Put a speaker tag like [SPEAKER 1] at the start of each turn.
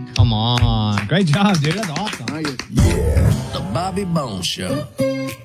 [SPEAKER 1] Come on. Great job, dude. That's awesome.
[SPEAKER 2] Yeah. The Bobby Bones Show.